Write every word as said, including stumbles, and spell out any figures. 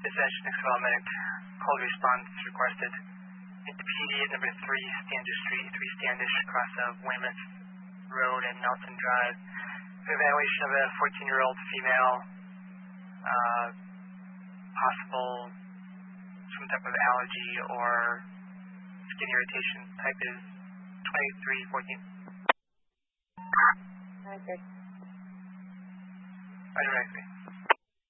Dispatch next medic. Cold response requested. Into P D at number three Standish Street, three Standish, across of Weymouth Road and Nelson Drive. Evaluation of a fourteen-year-old female. Uh, possible some type of allergy or skin irritation. Type is twenty-three fourteen. Okay. Roger,